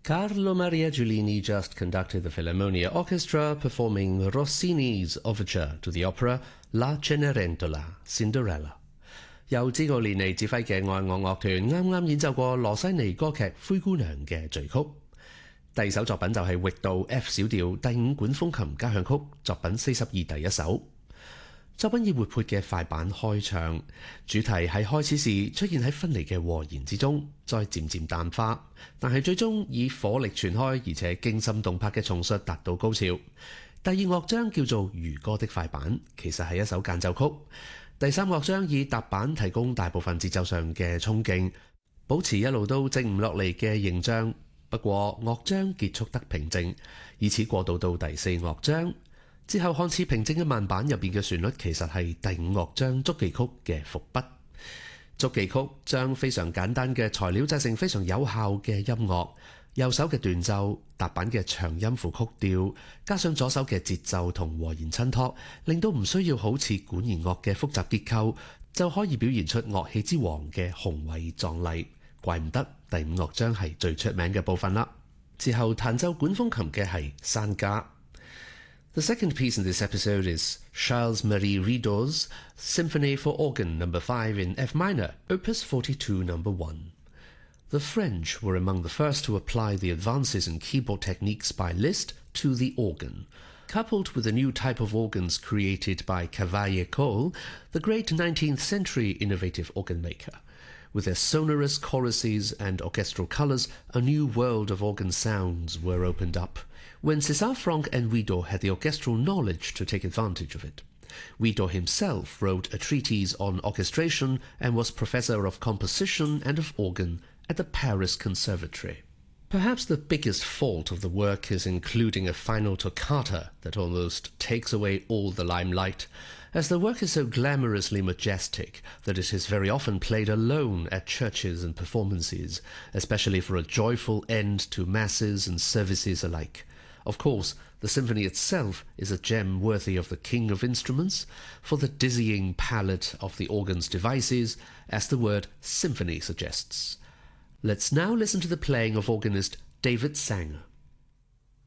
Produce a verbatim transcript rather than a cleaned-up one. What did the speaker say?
Carlo Maria Giulini just conducted the Philharmonia Orchestra performing Rossini's overture to the opera La Cenerentola, Cinderella. 由芝奧連尼指揮嘅愛樂樂團啱啱演奏過羅西尼歌劇《灰姑娘》嘅序曲。第二首作品就係域度 F 小調第五管風琴交響曲作品四十二第一首。作品以活潑嘅快板開場，主題喺開始時出現喺分離嘅和弦之中，再漸漸淡化，但係最終以火力全開而且驚心動魄嘅重述達到高潮。第二樂章叫做《漁歌的快板》，其實係一首間奏曲。第三樂章以踏板提供大部分節奏上嘅衝勁，保持一路都靜唔落嚟嘅形象。不過樂章結束得平靜，以此過渡到第四樂章。之後看似平靜嘅慢板入邊嘅旋律，其實係第五樂章足技曲嘅伏筆。足技曲將非常簡單嘅材料製成非常有效嘅音樂。右手嘅斷奏、踏板嘅長音符曲調，加上左手嘅節奏同和弦襯托，令到唔需要好似管弦樂嘅複雜結構，就可以表現出樂器之王嘅雄偉壯麗。怪唔得第五樂章係最出名嘅部分啦。之後彈奏管風琴嘅係山家。The second piece in this episode is Charles-Marie Widor's Symphony for Organ number five in F minor, Opus forty-two number one. The French were among the first to apply the advances in keyboard techniques by Liszt to the organ. Coupled with a new type of organs created by Cavaillé-Coll, the great nineteenth century innovative organ maker. With their sonorous choruses and orchestral colors, a new world of organ sounds were opened up, when César Franck and Widor had the orchestral knowledge to take advantage of it. Widor himself wrote a treatise on orchestration and was professor of composition and of organ at the Paris Conservatory. Perhaps the biggest fault of the work is including a final toccata that almost takes away all the limelight, as the work is so glamorously majestic that it is very often played alone at churches and performances, especially for a joyful end to masses and services alike. Of course, the symphony itself is a gem worthy of the king of instruments, for the dizzying palette of the organ's devices, as the word symphony suggests. Let's now listen to the playing of organist David Sanger.